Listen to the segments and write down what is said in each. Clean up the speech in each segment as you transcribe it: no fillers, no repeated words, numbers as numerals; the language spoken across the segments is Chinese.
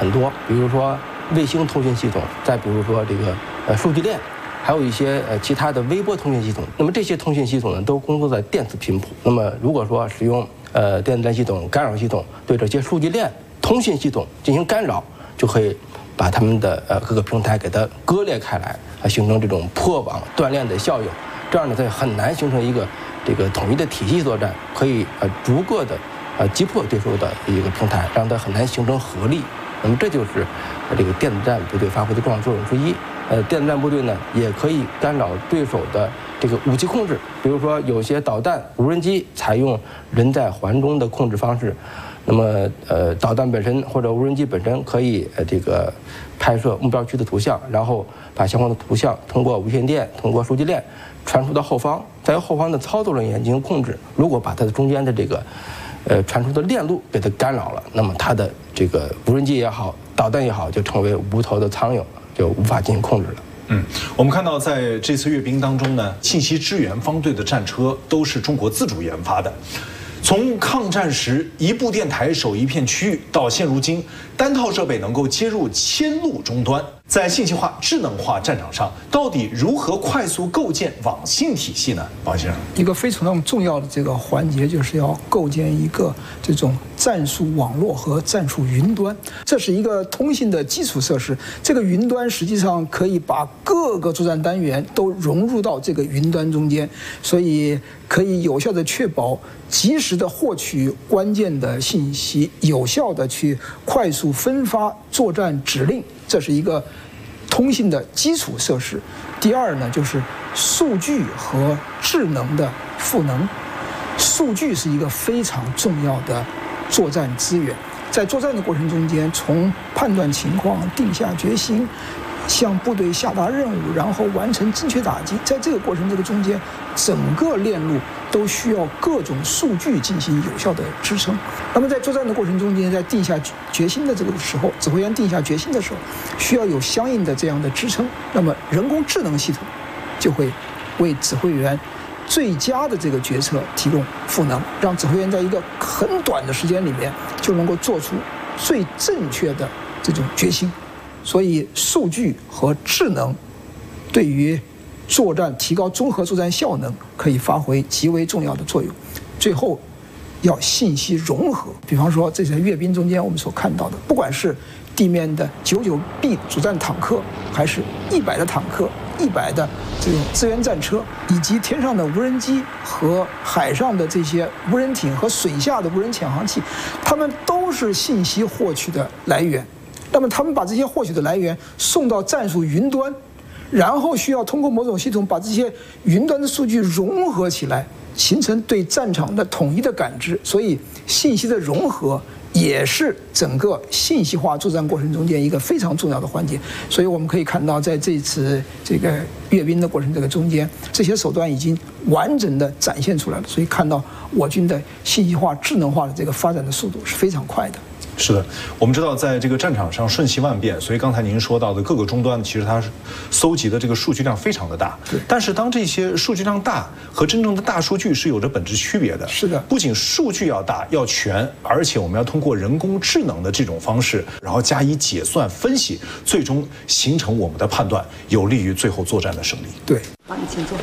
很多，比如说卫星通讯系统，再比如说这个数据链，还有一些其他的微波通讯系统。那么这些通讯系统呢，都工作在电子频谱。那么如果说使用电子战系统干扰系统对这些数据链通讯系统进行干扰，就可以把他们的各个平台给它割裂开来，形成这种破网断链的效应。这样呢，它很难形成一个这个统一的体系作战，可以逐个的击破对手的一个平台，让它很难形成合力。那么这就是这个电子战部队发挥的重要作用之一。电子战部队呢，也可以干扰对手的这个武器控制，比如说有些导弹、无人机采用人在环中的控制方式。那么导弹本身或者无人机本身可以这个拍摄目标区的图像，然后把相关的图像通过无线电、通过数据链传输到后方，再由后方的操作人员进行控制。如果把它的中间的这个传输的链路给它干扰了，那么它的这个无人机也好，导弹也好，就成为无头的苍蝇，就无法进行控制了。 我们看到在这次阅兵当中呢，信息支援方队的战车都是中国自主研发的。从抗战时一部电台守一片区域，到现如今单套设备能够接入1000路终端，在信息化、智能化战场上，到底如何快速构建网信体系呢？王先生， 一个非常重要的这个环节就是要构建一个这种战术网络和战术云端，这是一个通信的基础设施。这个云端实际上可以把各个作战单元都融入到这个云端中间，所以可以有效的确保及时的获取关键的信息，有效的去快速分发作战指令，这是一个通信的基础设施。第二呢，就是数据和智能的赋能。数据是一个非常重要的作战资源，在作战的过程中间，从判断情况、定下决心，向部队下达任务，然后完成精确打击，在这个过程中间，整个链路都需要各种数据进行有效的支撑。那么在作战的过程中间，在定下决心的这个时候，指挥员定下决心的时候，需要有相应的这样的支撑。那么人工智能系统就会为指挥员最佳的这个决策提供赋能，让指挥员在一个很短的时间里面就能够做出最正确的这种决心。所以数据和智能对于作战提高综合作战效能可以发挥极为重要的作用。最后要信息融合，比方说这在阅兵中间我们所看到的，不管是地面的99B 主战坦克，还是100的坦克、100的这种支援战车，以及天上的无人机和海上的这些无人艇和水下的无人潜航器，它们都是信息获取的来源。那么他们把这些获取的来源送到战术云端，然后需要通过某种系统把这些云端的数据融合起来，形成对战场的统一的感知。所以信息的融合也是整个信息化作战过程中间一个非常重要的环节。所以我们可以看到，在这次这个阅兵的过程这个中间，这些手段已经完整的展现出来了。所以看到我军的信息化、智能化的这个发展的速度是非常快的。 是的，我们知道在这个战场上瞬息万变，所以刚才您说到的各个终端，其实它搜集的这个数据量非常的大。 对。 但是当这些数据量大和真正的大数据是有着本质区别的。 是的。 不仅数据要大要全，而且我们要通过人工智能的这种方式，然后加以解算分析，最终形成我们的判断，有利于最后作战的胜利。 对。 好，你请坐。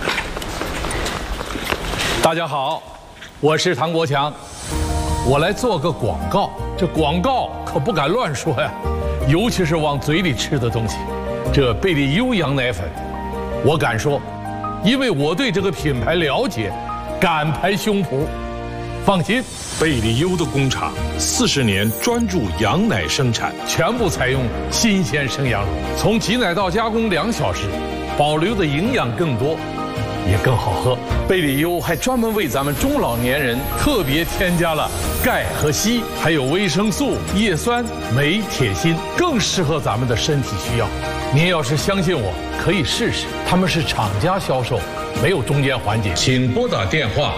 大家好，我是唐国强。我来做个广告，这广告可不敢乱说呀，尤其是往嘴里吃的东西。这贝利优羊奶粉，我敢说，因为我对这个品牌了解，敢拍胸脯。放心， 贝利优的工厂40年专注羊奶生产， 全部采用新鲜生羊乳，从挤奶到加工2小时，保留的营养更多，也更好喝。贝利优还专门为咱们中老年人特别添加了钙和硒，还有维生素、叶酸、镁、铁、锌，更适合咱们的身体需要。您要是相信我，可以试试。他们是厂家销售，没有中间环节。请拨打电话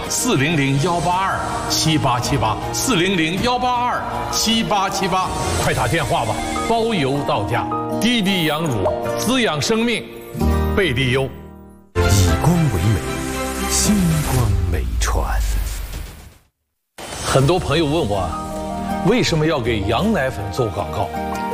400-182-7878，400-182-7878，快打电话吧，包邮到家。低低羊乳，滋养生命，贝利优。 以光为美，星光美传。 很多朋友问我，为什么要给羊奶粉做广告？